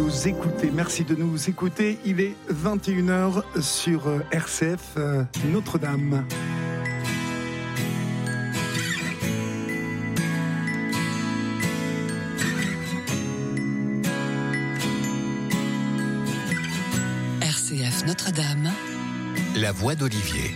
nous écouter. Merci de nous écouter. Il est 21h sur RCF Notre-Dame. RCF Notre-Dame, la voix d'Olivier.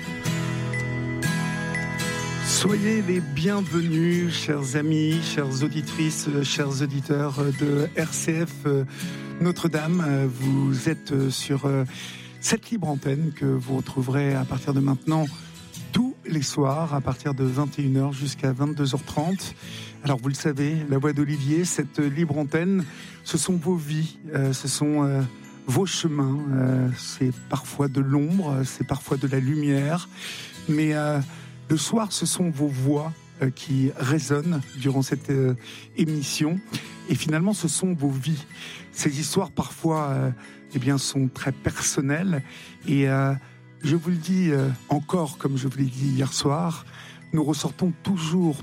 Soyez les bienvenus, chers amis, chères auditrices, chers auditeurs de RCF Notre-Dame. Vous êtes sur cette libre antenne que vous retrouverez à partir de maintenant tous les soirs, à partir de 21h jusqu'à 22h30. Alors vous le savez, la voix d'Olivier, cette libre antenne, ce sont vos vies, ce sont vos chemins. C'est parfois de l'ombre, c'est parfois de la lumière, mais le soir, ce sont vos voix qui résonnent durant cette émission. Et finalement, ce sont vos vies. Ces histoires, parfois, sont très personnelles. Et je vous le dis encore, comme je vous l'ai dit hier soir, nous ressortons toujours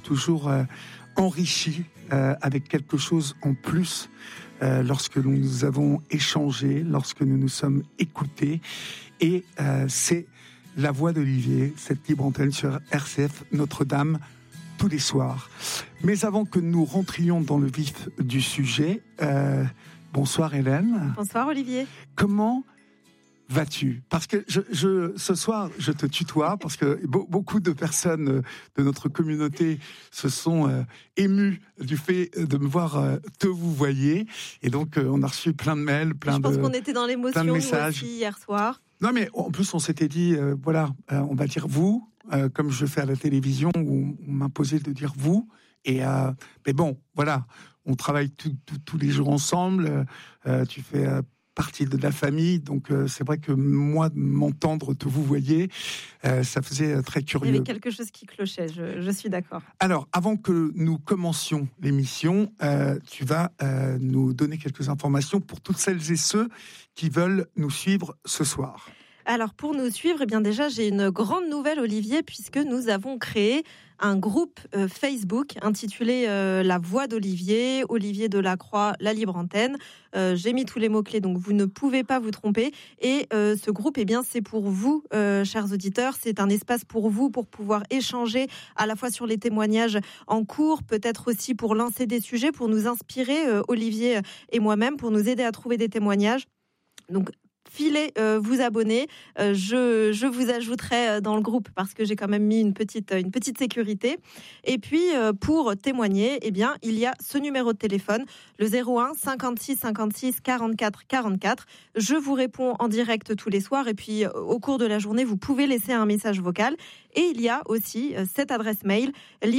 enrichis avec quelque chose en plus lorsque nous avons échangé, lorsque nous nous sommes écoutés. Et c'est la voix d'Olivier, cette libre antenne sur RCF Notre-Dame, tous les soirs. Mais avant que nous rentrions dans le vif du sujet, bonsoir Hélène. Bonsoir Olivier. Comment vas-tu ? Parce que ce soir, je te tutoie, parce que beaucoup de personnes de notre communauté se sont émues du fait de me voir te vous voyez. Et donc, on a reçu plein de mails, Je pense qu'on était dans l'émotion aussi hier soir. Non, mais en plus, on s'était dit, on va dire vous, comme je fais à la télévision, où on m'imposait de dire vous. Mais bon, voilà, on travaille tous les jours ensemble. Tu fais partie de la famille, donc c'est vrai que moi, m'entendre te vous voyez, ça faisait très curieux. Il y avait quelque chose qui clochait, je suis d'accord. Alors, avant que nous commencions l'émission, tu vas nous donner quelques informations pour toutes celles et ceux qui veulent nous suivre ce soir. Alors, pour nous suivre, déjà, j'ai une grande nouvelle, Olivier, puisque nous avons créé un groupe Facebook intitulé La Voix d'Olivier, Olivier Delacroix, la libre antenne. J'ai mis tous les mots-clés, donc vous ne pouvez pas vous tromper. Et ce groupe, c'est pour vous, chers auditeurs. C'est un espace pour vous, pour pouvoir échanger à la fois sur les témoignages en cours, peut-être aussi pour lancer des sujets, pour nous inspirer, Olivier et moi-même, pour nous aider à trouver des témoignages. Donc, filez, vous abonner. Je vous ajouterai dans le groupe parce que j'ai quand même mis une petite sécurité. Et puis, pour témoigner, il y a ce numéro de téléphone, le 01 56 56 44 44. Je vous réponds en direct tous les soirs. Et puis, au cours de la journée, vous pouvez laisser un message vocal. Et il y a aussi cette adresse mail,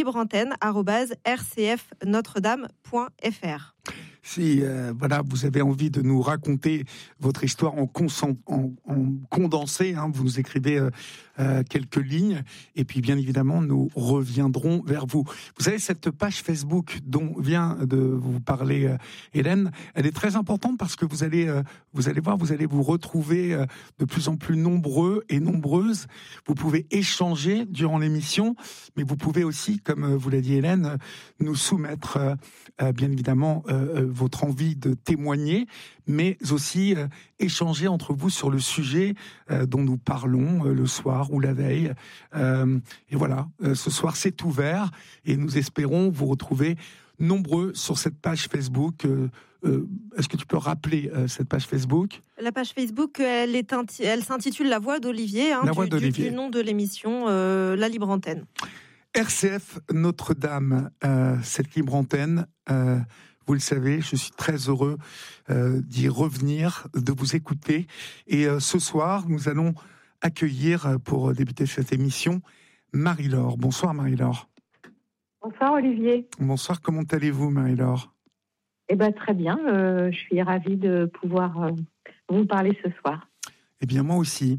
libreantenne@rcfnotredame.fr. Si vous avez envie de nous raconter votre histoire en condensé, vous nous écrivez quelques lignes, et puis bien évidemment nous reviendrons vers vous. Vous savez, cette page Facebook dont vient de vous parler Hélène, elle est très importante parce que vous allez vous retrouver de plus en plus nombreux et nombreuses. Vous pouvez échanger durant l'émission, mais vous pouvez aussi, comme vous l'a dit Hélène, nous soumettre bien évidemment votre envie de témoigner, mais aussi échanger entre vous sur le sujet dont nous parlons le soir ou la veille. Et voilà, ce soir c'est ouvert et nous espérons vous retrouver nombreux sur cette page Facebook. Est-ce que tu peux rappeler cette page Facebook ? La page Facebook, elle s'intitule La Voix d'Olivier, du nom de l'émission, La Libre Antenne. RCF Notre-Dame, cette libre antenne, vous le savez, je suis très heureux d'y revenir, de vous écouter. Et ce soir, nous allons accueillir, pour débuter cette émission, Marie-Laure. Bonsoir Marie-Laure. Bonsoir Olivier. Bonsoir, comment allez-vous Marie-Laure ? Très bien, je suis ravie de pouvoir vous parler ce soir. Moi aussi.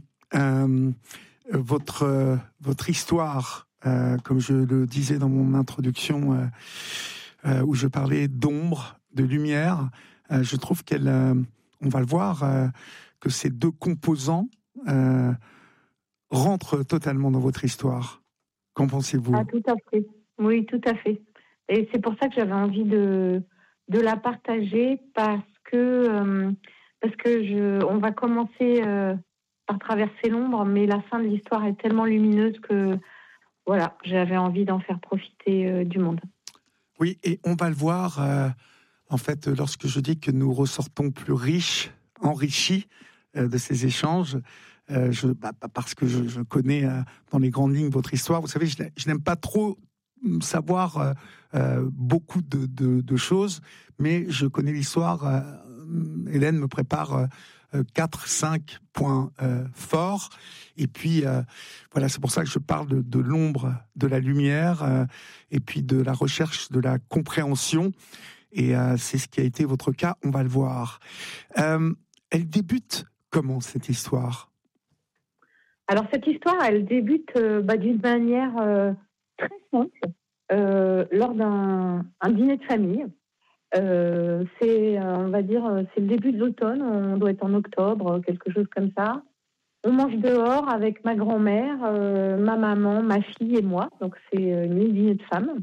Votre histoire, comme je le disais dans mon introduction, où je parlais d'ombre, de lumière, je trouve on va le voir, que ces deux composants rentrent totalement dans votre histoire. Qu'en pensez-vous ? Tout à fait. Oui, tout à fait. Et c'est pour ça que j'avais envie de la partager, parce que on va commencer par traverser l'ombre, mais la fin de l'histoire est tellement lumineuse que voilà, j'avais envie d'en faire profiter du monde. Oui, et on va le voir, en fait, lorsque je dis que nous ressortons plus riches, enrichis de ces échanges, parce que je connais dans les grandes lignes votre histoire. Vous savez, je n'aime pas trop savoir beaucoup de choses, mais je connais l'histoire. Hélène me prépare 4-5 points forts. Et puis, voilà, c'est pour ça que je parle de l'ombre, de la lumière, et puis de la recherche, de la compréhension. Et c'est ce qui a été votre cas, on va le voir. Elle débute comment, cette histoire ? Alors, cette histoire, elle débute d'une manière très simple, lors d'un dîner de famille. C'est le début de l'automne, on doit être en octobre, quelque chose comme ça. On mange dehors avec ma grand-mère, ma maman, ma fille et moi. Donc, c'est une dîner de femmes.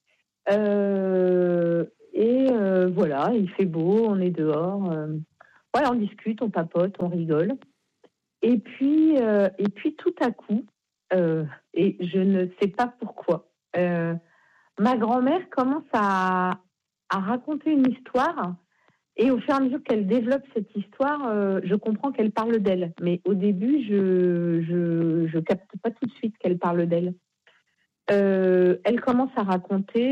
Voilà, il fait beau, on est dehors. Voilà, on discute, on papote, on rigole. Et puis tout à coup, et je ne sais pas pourquoi, ma grand-mère commence à raconter une histoire. Et au fur et à mesure qu'elle développe cette histoire, je comprends qu'elle parle d'elle. Mais au début, je capte pas tout de suite qu'elle parle d'elle. Elle commence à raconter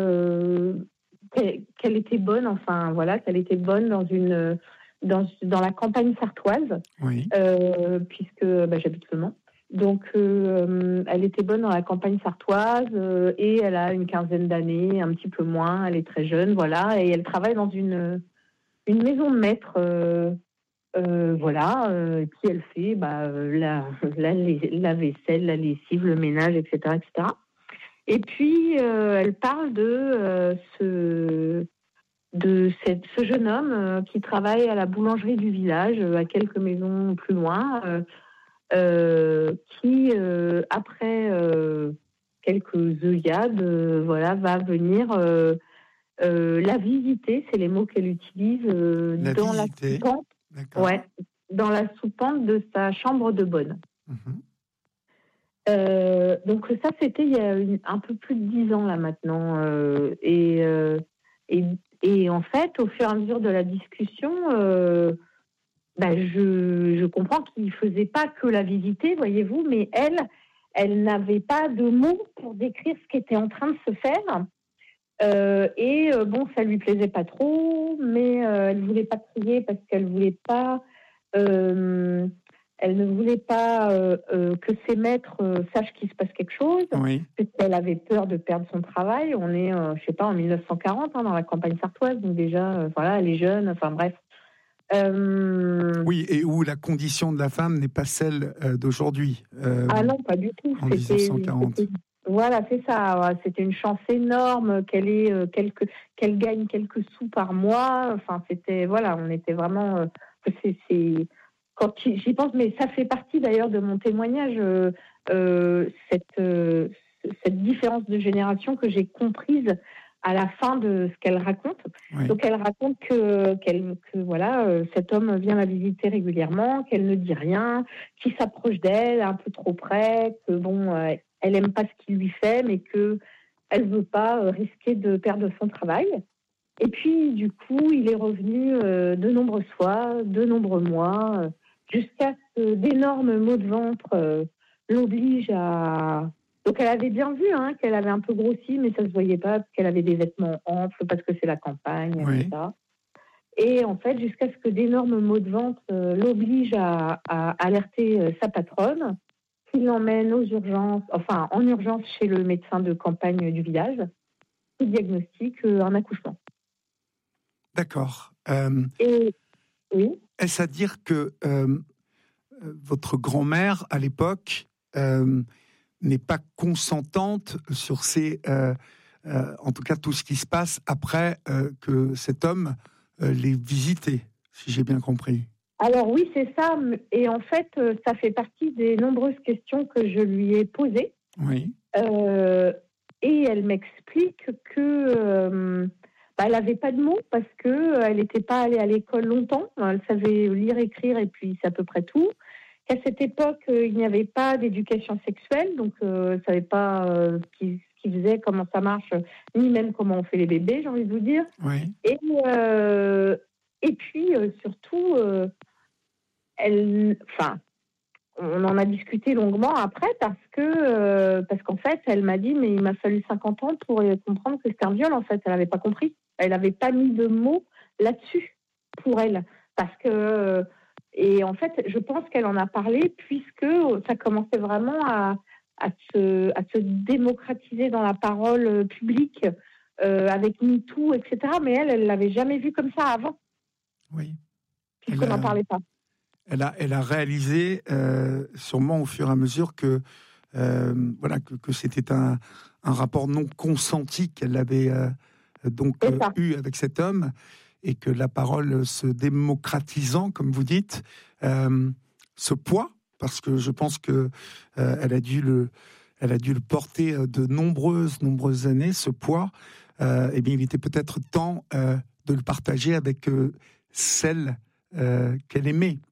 qu'elle était bonne, enfin voilà, qu'elle était bonne dans la campagne sartoise, oui. puisque j'habite Le Mans. Donc, elle était bonne dans la campagne sartoise et elle a une quinzaine d'années, un petit peu moins. Elle est très jeune, voilà, et elle travaille dans une maison de maître, et puis elle fait la vaisselle, la lessive, le ménage, etc., etc. Et puis elle parle de ce jeune homme qui travaille à la boulangerie du village, à quelques maisons plus loin, qui après quelques œillades, va venir la visiter, c'est les mots qu'elle utilise, dans la soupente, dans la soupente de sa chambre de bonne. Mm-hmm. Donc ça, c'était il y a un peu plus de 10 ans là maintenant, et en fait, au fur et à mesure de la discussion, je comprends qu'il faisait pas que la visiter, voyez-vous, mais elle n'avait pas de mots pour décrire ce qui était en train de se faire. Ça lui plaisait pas trop, mais elle voulait pas crier parce qu'elle voulait pas, elle ne voulait pas que ses maîtres sachent qu'il se passe quelque chose, oui. Parce qu'elle avait peur de perdre son travail. On est, en 1940 dans la campagne sartoise, donc déjà, elle est jeune, enfin bref. Oui, et où la condition de la femme n'est pas celle d'aujourd'hui. Ah non, pas du tout. En 1940. Voilà, c'est ça. C'était une chance énorme qu'elle gagne quelques sous par mois. Enfin, on était vraiment. Quand j'y pense, mais ça fait partie d'ailleurs de mon témoignage, cette différence de génération que j'ai comprise à la fin de ce qu'elle raconte. Oui. Donc elle raconte que cet homme vient la visiter régulièrement, qu'elle ne dit rien, qu'il s'approche d'elle un peu trop près, que elle aime pas ce qu'il lui fait, mais que elle veut pas risquer de perdre son travail. Et puis du coup, il est revenu de nombreuses fois, de nombreux mois, jusqu'à ce d'énormes maux de ventre l'obligent à... Donc elle avait bien vu qu'elle avait un peu grossi, mais ça se voyait pas parce qu'elle avait des vêtements amples, parce que c'est la campagne, oui. etc. Et en fait, jusqu'à ce que d'énormes maux de ventre l'obligent à alerter sa patronne, qui l'emmène en urgence chez le médecin de campagne du village, qui diagnostique un accouchement. D'accord. Oui. Est-ce à dire que votre grand-mère, à l'époque, n'est pas consentante sur en tout cas tout ce qui se passe après que cet homme l'ait visité, si j'ai bien compris? Alors oui, c'est ça. Et en fait, ça fait partie des nombreuses questions que je lui ai posées. Oui. Et elle m'explique que elle n'avait pas de mots parce qu'elle n'était pas allée à l'école longtemps. Elle savait lire, écrire et puis c'est à peu près tout. Qu'à cette époque, il n'y avait pas d'éducation sexuelle, donc elle ne savait pas ce qu'il faisait, comment ça marche, ni même comment on fait les bébés, j'ai envie de vous dire. Oui. Et puis, surtout, on en a discuté longuement après parce qu'en fait, elle m'a dit, mais il m'a fallu 50 ans pour comprendre que c'était un viol, en fait. Elle n'avait pas compris. Elle n'avait pas mis de mots là-dessus pour elle. Parce que... Et en fait, je pense qu'elle en a parlé puisque ça commençait vraiment à se démocratiser dans la parole publique avec MeToo, etc. Mais elle l'avait jamais vu comme ça avant. Oui. Puisqu'on n'en parlait pas. Elle a réalisé, sûrement au fur et à mesure, que c'était un rapport non consenti qu'elle avait eu avec cet homme. Et que la parole se démocratisant, comme vous dites, ce poids, parce que je pense que elle a dû le porter de nombreuses années, ce poids, il était peut-être temps de le partager avec celle qu'elle aimait.